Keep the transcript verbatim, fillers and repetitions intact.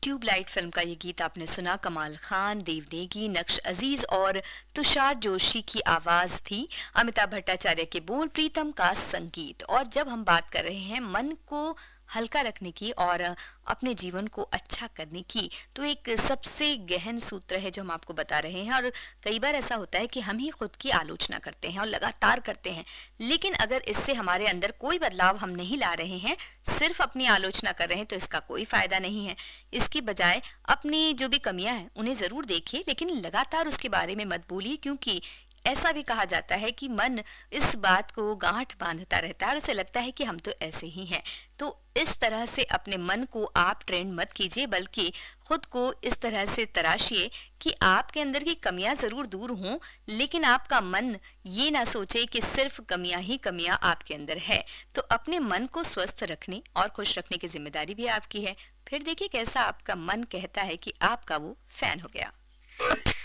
Tubelight film का ये गीत आपने सुना। कमाल खान, देव नेगी, नक्श अजीज और तुषार जोशी की आवाज थी। अमिताभ भट्टाचार्य के बोल, प्रीतम का संगीत। और जब हम बात कर रहे हैं मन को हल्का रखने की और अपने जीवन को अच्छा करने की, तो एक सबसे गहन सूत्र है जो हम आपको बता रहे हैं। और कई बार ऐसा होता है कि हम ही खुद की आलोचना करते हैं और लगातार करते हैं, लेकिन अगर इससे हमारे अंदर कोई बदलाव हम नहीं ला रहे हैं, सिर्फ अपनी आलोचना कर रहे हैं, तो इसका कोई फायदा नहीं है। इसकी बजाय अपनी जो भी कमियां हैं उन्हें जरूर देखिए, लेकिन लगातार उसके बारे में मत बोलिए, क्योंकि ऐसा भी कहा जाता है कि मन इस बात को गांठ बांधता रहता है और उसे लगता है कि हम तो ऐसे ही हैं। तो इस तरह से अपने मन को आप ट्रेंड मत कीजिए, बल्कि खुद को इस तरह से तराशिए कि आपके अंदर की कमियां जरूर दूर हों, लेकिन आपका मन ये ना सोचे कि सिर्फ कमियां ही कमियां आपके अंदर है। तो अपने मन को स्वस्थ रखने और खुश रखने की जिम्मेदारी भी आपकी है। फिर देखिए कैसा आपका मन कहता है कि आपका वो फैन हो गया।